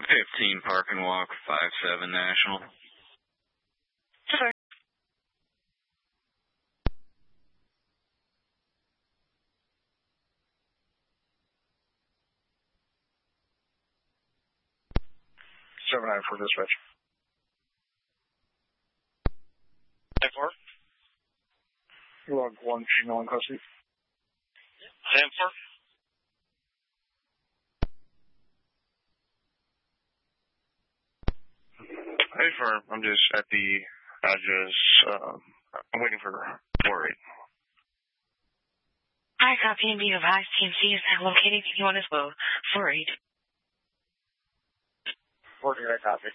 15 Park and Walk, 57 National. Sorry. Seven nine for dispatch. 10-4. You log one female in custody. 10-4. Hey, firm. I'm just at the address. I'm waiting for Worried. Hi, copy and be advised. TMC is now locating anyone as well. Worried. Working that copy.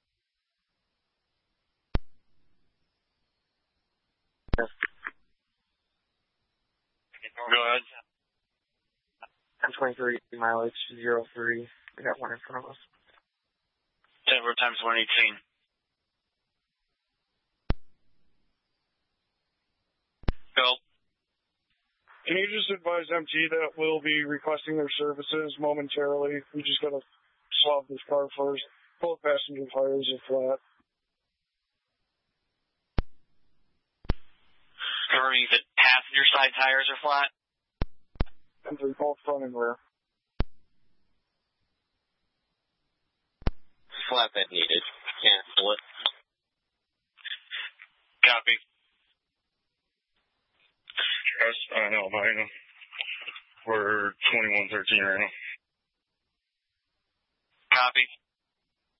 Go ahead. 1023 mileage 03. We got one in front of us. 10-4 times 118. Go. Can you just advise MT that we'll be requesting their services momentarily? We just gotta swap this car first. Both passenger tires are flat. Confirming that passenger side tires are flat. And they're both front and rear. Flatbed needed. Cancel it. Copy. Yes, I know, Albina. We're 2113 right now. Copy.